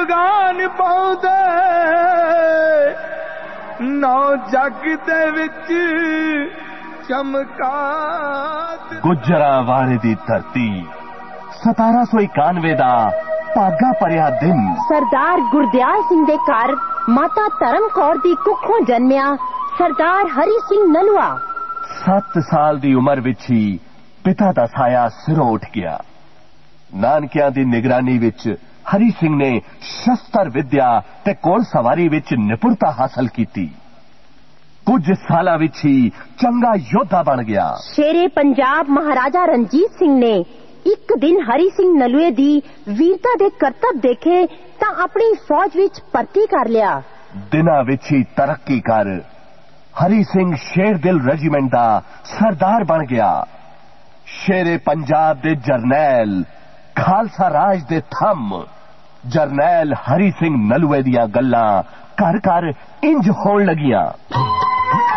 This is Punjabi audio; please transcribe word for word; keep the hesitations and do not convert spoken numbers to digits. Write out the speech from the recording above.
ਅਫਗਾਨ ਪਾਉਂਦੇ ਨੌ ਜੱਗ ਦੇ ਵਿੱਚ ਚਮਕਾਤ। ਗੁਜਰਾਂਵਾਲੇ ਦੀ ਧਰਤੀ ਸਤਾਰਾਂ ਸੌ ਇਕਾਨਵੇਂ ਦਾ ਭਾਗਾ ਭਰਿਆ ਦਿਨ। ਸਰਦਾਰ ਗੁਰਦਿਆਲ ਸਿੰਘ ਦੇ ਘਰ ਮਾਤਾ ਧਰਮ ਕੌਰ ਦੀ ਕੁੱਖੋਂ ਜਨਮਿਆ ਸਰਦਾਰ ਹਰੀ ਸਿੰਘ ਨਲੂਆ। ਸੱਤ ਸਾਲ ਦੀ ਉਮਰ ਵਿੱਚ ਹੀ ਪਿਤਾ ਦਾ ਸਾਇਆ ਸਿਰੋਂ ਉੱਠ ਗਿਆ। ਨਾਨਕਿਆਂ ਦੀ ਨਿਗਰਾਨੀ ਵਿੱਚ ਹਰੀ ਸਿੰਘ ਨੇ ਸ਼ਸਤਰ ਵਿਦਿਆ ਤੇ ਘੋੜ ਸਵਾਰੀ ਵਿੱਚ ਨਿਪੁੰਨਤਾ ਹਾਸਲ ਕੀਤੀ। ਕੁਝ ਸਾਲਾਂ ਵਿੱਚ ਹੀ ਚੰਗਾ ਯੋਧਾ ਬਣ ਗਿਆ। ਸ਼ੇਰੇ ਪੰਜਾਬ ਮਹਾਰਾਜਾ ਰਣਜੀਤ ਸਿੰਘ ਨੇ ਇੱਕ ਦਿਨ ਹਰੀ ਸਿੰਘ ਨਲੂਏ ਦੀ ਵੀਰਤਾ ਦੇ ਕਰਤੱਵ ਦੇਖੇ ਤਾਂ ਆਪਣੀ ਫੌਜ ਵਿੱਚ ਭਰਤੀ ਕਰ ਲਿਆ। ਦਿਨਾਂ ਵਿੱਚ ਹੀ ਤਰੱਕੀ ਕਰ ਹਰੀ ਸਿੰਘ ਸ਼ੇਰ ਦਿਲ ਰੈਜੀਮੈਂਟ ਦਾ ਸਰਦਾਰ ਬਣ ਗਿਆ। ਸ਼ੇਰੇ ਪੰਜਾਬ ਦੇ ਜਰਨੈਲ, ਖਾਲਸਾ ਰਾਜ ਦੇ ਥੰਮ ਜਰਨੈਲ ਹਰੀ ਸਿੰਘ ਨਲੂਏ ਦੀਆਂ ਗੱਲਾਂ ਘਰ ਘਰ ਇੰਜ ਹੋਣ ਲੱਗੀਆਂ।